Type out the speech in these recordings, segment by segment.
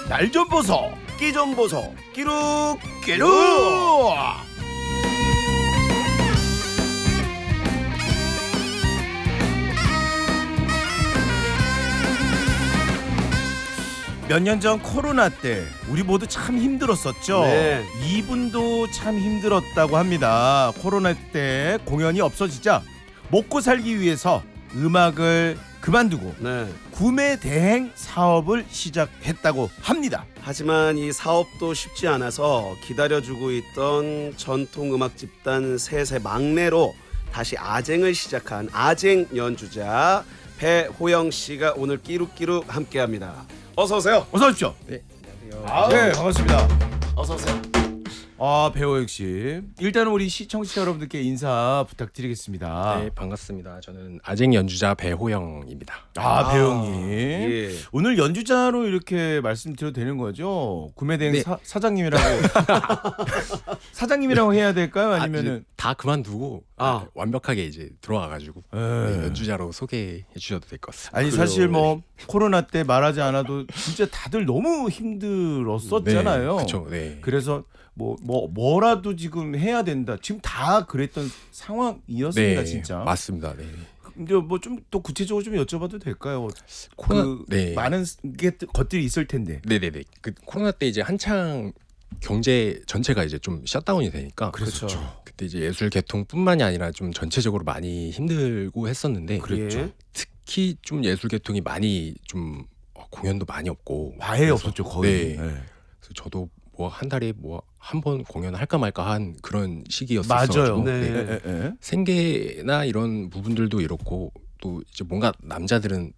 날 좀 보소 끼 좀 보소 끼룩 끼룩. 몇 년 전 코로나 때 우리 모두 참 힘들었었죠. 네. 이분도 참 힘들었다고 합니다. 코로나 때 공연이 없어지자 먹고 살기 위해서 음악을 그만두고 네. 구매 대행 사업을 시작했다고 합니다. 하지만 이 사업도 쉽지 않아서 기다려주고 있던 전통음악 집단 셋의 막내로 다시 아쟁을 시작한 아쟁 연주자 배호영 씨가 오늘 끼룩끼룩 함께합니다. 어서 오세요. 어서 오십시오. 네, 안녕하세요. 네, 반갑습니다. 어서 오세요. 배호영 씨, 일단은 우리 시청자 여러분들께 인사 부탁드리겠습니다. 네, 반갑습니다. 저는 아쟁 연주자 배호영입니다. 배호영님. 예. 오늘 연주자로 이렇게 말씀드려도 되는 거죠? 구매대행 네. 사장님이라고 사장님이라고 해야 될까요? 아니면은 다 그만두고 완벽하게 이제 들어와가지고 네, 연주자로 소개해 주셔도 될 것 같습니다. 아니 사실 뭐 코로나 때 말하지 않아도 진짜 다들 너무 힘들었었잖아요. 네, 그렇죠. 네. 그래서 뭐라도 지금 해야 된다. 지금 다 그랬던 상황이었습니다, 네, 진짜. 맞습니다. 네. 근데 뭐 좀 또 구체적으로 좀 여쭤봐도 될까요? 네. 많은 것들이 있을 텐데. 네네네. 그 코로나 때 이제 한창 경제 전체가 이제 좀 셧다운이 되니까 그렇죠. 그때 이제 예술 계통뿐만이 아니라 좀 전체적으로 많이 힘들고 했었는데 그랬죠. 특히 좀 예술 계통이 많이 좀 공연도 많이 없고 아예 그래서 없었죠 거의. 네. 그래서 저도 뭐 한 달에 뭐 한 번 공연 할까 말까 한 그런 시기였었어요. 맞아요. 네. 생계나 이런 부분들도 이렇고 또 이제 뭔가 남자들은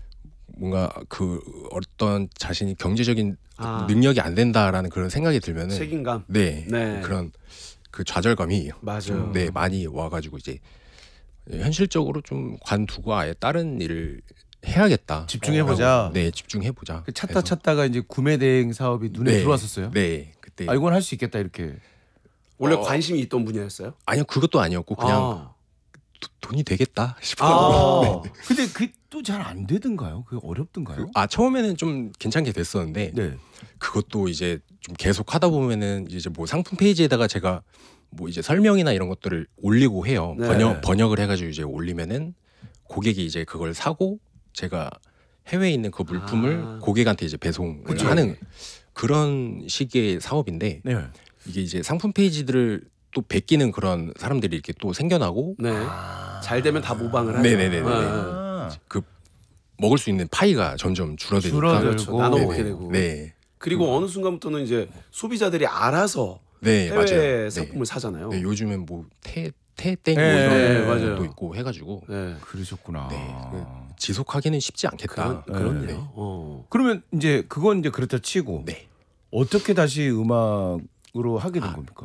뭔가 그 어떤 자신이 경제적인 능력이 안 된다라는 그런 생각이 들면은 책임감. 네. 네. 그런 그 좌절감이 맞아요. 네 많이 와가지고 이제 현실적으로 좀 관두고 아예 다른 일을 해야겠다. 집중해보자. 네, 집중해보자. 찾다가 이제 구매 대행 사업이 눈에 네. 들어왔었어요. 네, 그때 이건 할 수 있겠다 이렇게. 원래 관심이 있던 분야였어요? 아니요 그것도 아니었고 그냥 돈이 되겠다 싶어. 근데 그또 잘 안 되던가요? 그게 어렵던가요? 처음에는 좀 괜찮게 됐었는데 네. 그것도 이제 좀 계속 하다 보면은 이제 뭐 상품 페이지에다가 제가 뭐 이제 설명이나 이런 것들을 올리고 해요. 네. 번역을 해가지고 이제 올리면은 고객이 이제 그걸 사고 제가 해외에 있는 그 물품을 고객한테 이제 배송을 하는 그런 식의 사업인데 네. 이게 이제 상품 페이지들을 또 베끼는 그런 사람들이 이렇게 또 생겨나고 네. 잘 되면 다 모방을 하죠. 네네네네. 그 먹을 수 있는 파이가 점점 줄어드니까 그렇죠. 나눠 먹게 되고. 네. 그리고 어느 순간부터는 이제 소비자들이 알아서 네, 해외 맞아요. 상품을 사잖아요. 네, 요즘엔 뭐 태땡 뭐 네, 이런 맞아요. 것도 있고 해가지고 네. 그러셨구나. 네, 지속하기는 쉽지 않겠다. 그렇네요. 네. 그러면 이제 그건 이제 그렇다 치고 네. 어떻게 다시 음악으로 하게 된 겁니까?